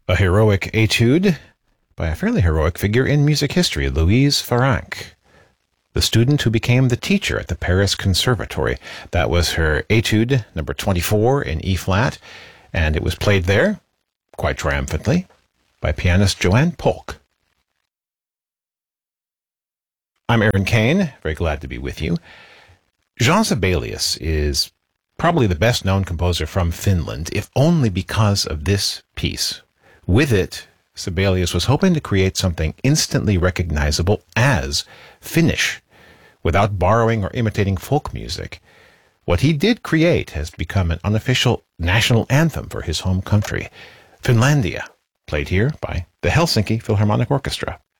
A heroic etude by a fairly heroic figure in music history, Louise Farrenc, the student who became the teacher at the Paris Conservatory. That was her etude number 24 in E-flat, and it was played there, quite triumphantly, by pianist Joanne Polk. I'm Aaron Kane, very glad to be with you. Jean Sibelius is probably the best-known composer from Finland, if only because of this piece. With it, Sibelius was hoping to create something instantly recognizable as Finnish, without borrowing or imitating folk music. What he did create has become an unofficial national anthem for his home country, Finlandia, played here by the Helsinki Philharmonic Orchestra.